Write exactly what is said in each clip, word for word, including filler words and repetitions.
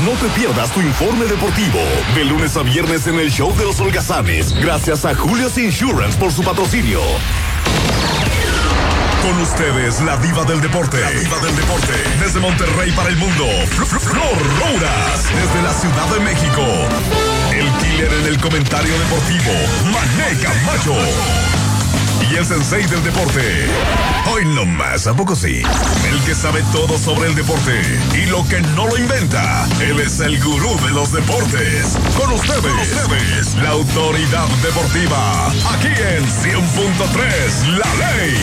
No te pierdas tu informe deportivo de lunes a viernes en el Show de los Holgazanes, gracias a Julius Insurance por su patrocinio. Con ustedes, la diva del deporte. La diva del deporte. Desde Monterrey para el mundo, Flor Rouras. Desde la Ciudad de México, el killer en el comentario deportivo, Mané Camacho. Y el sensei del deporte, hoy no más, ¿a poco sí? El que sabe todo sobre el deporte y lo que no lo inventa. Él es el gurú de los deportes. Con ustedes, Con ustedes la autoridad deportiva. Aquí en cien punto tres, La Ley.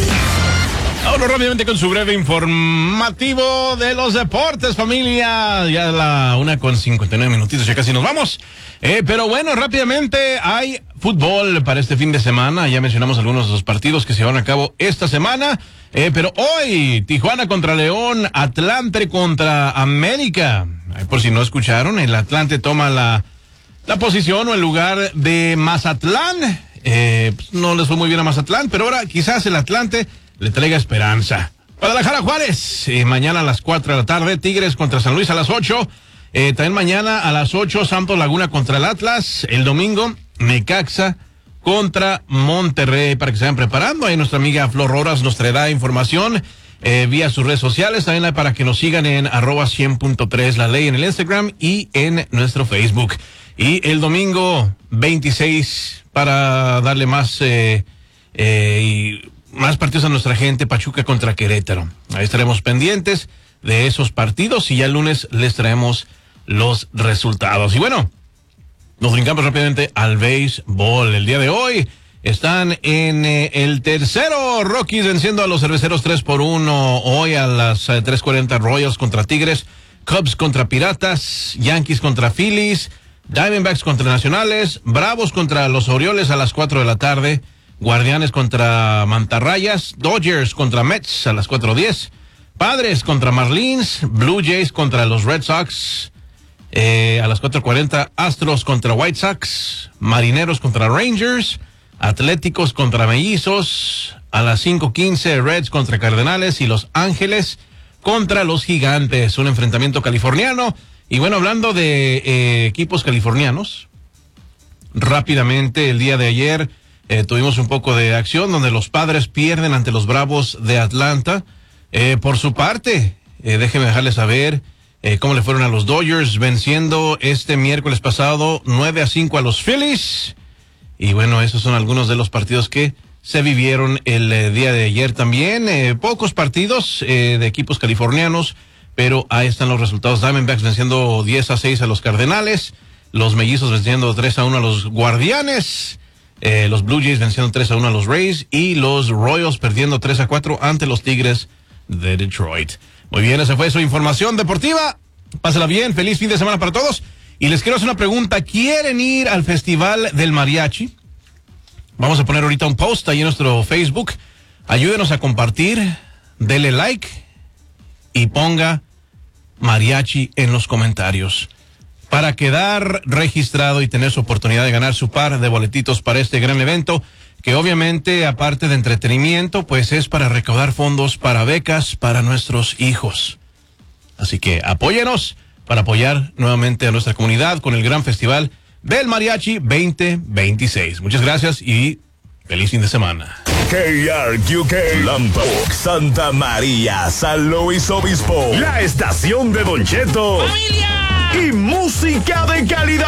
Ahora rápidamente con su breve informativo de los deportes, familia. Ya la una con cincuenta y nueve minutitos, ya casi nos vamos. Eh, pero bueno, rápidamente hay fútbol para este fin de semana. Ya mencionamos algunos de los partidos que se van a cabo esta semana. Eh, pero hoy, Tijuana contra León, Atlante contra América. Eh, por si no escucharon, el Atlante toma la, la posición o el lugar de Mazatlán. Eh, pues no les fue muy bien a Mazatlán, pero ahora quizás el Atlante le traiga esperanza. Guadalajara Juárez, eh, mañana a las cuatro de la tarde, Tigres contra San Luis a las ocho, eh, también mañana a las ocho, Santos Laguna contra el Atlas, el domingo, Necaxa contra Monterrey, para que se vayan preparando. Ahí nuestra amiga Flor Roras nos traerá información eh, vía sus redes sociales, también para que nos sigan en arroba cien punto tres La Ley en el Instagram y en nuestro Facebook. Y el domingo veintiséis, para darle más eh, eh, y más partidos a nuestra gente, Pachuca contra Querétaro. Ahí estaremos pendientes de esos partidos y ya el lunes les traemos los resultados. Y bueno, nos brincamos rápidamente al béisbol. El día de hoy están en eh, el tercero, Rockies venciendo a los Cerveceros tres por uno. Hoy a las eh, tres cuarenta, Royals contra Tigres, Cubs contra Piratas, Yankees contra Phillies, Diamondbacks contra Nacionales, Bravos contra los Orioles a las cuatro de la tarde, Guardianes contra Mantarrayas, Dodgers contra Mets a las cuatro diez, Padres contra Marlins, Blue Jays contra los Red Sox eh, a las cuatro cuarenta, Astros contra White Sox, Marineros contra Rangers, Atléticos contra Mellizos, a las cinco quince, Reds contra Cardenales y Los Ángeles contra los Gigantes, un enfrentamiento californiano. Y bueno, hablando de eh, equipos californianos, rápidamente el día de ayer Eh, tuvimos un poco de acción donde los Padres pierden ante los Bravos de Atlanta. Eh, por su parte, eh, déjenme dejarles saber eh, cómo le fueron a los Dodgers, venciendo este miércoles pasado nueve a cinco a los Phillies. Y bueno, esos son algunos de los partidos que se vivieron el eh, día de ayer también. Eh, pocos partidos eh, de equipos californianos, pero ahí están los resultados. Diamondbacks venciendo diez a seis a los Cardenales, los Mellizos venciendo tres a uno a los Guardianes, Eh, los Blue Jays venciendo tres a uno a los Rays y los Royals perdiendo tres a cuatro ante los Tigres de Detroit. Muy bien, esa fue su información deportiva. Pásala bien, feliz fin de semana para todos. Y les quiero hacer una pregunta. ¿Quieren ir al Festival del Mariachi? Vamos a poner ahorita un post ahí en nuestro Facebook. Ayúdenos a compartir, dele like y ponga mariachi en los comentarios, para quedar registrado y tener su oportunidad de ganar su par de boletitos para este gran evento, que obviamente, aparte de entretenimiento, pues es para recaudar fondos para becas para nuestros hijos. Así que apóyenos para apoyar nuevamente a nuestra comunidad con el gran festival del Mariachi veinte veintiséis. Muchas gracias y feliz fin de semana. K R Q K, Lambok, Santa María, San Luis Obispo, la estación de Don Cheto. ¡Familia! Y música